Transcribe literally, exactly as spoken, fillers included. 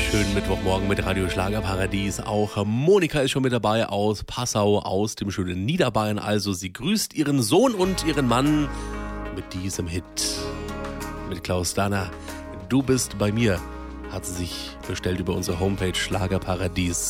schönen Mittwochmorgen mit Radio Schlagerparadies. Auch Monika ist schon mit dabei aus Passau, aus dem schönen Niederbayern. Also sie grüßt ihren Sohn und ihren Mann mit diesem Hit. Mit Klaus Danner. Du bist bei mir. Hat sie sich bestellt über unsere Homepage Schlagerparadies.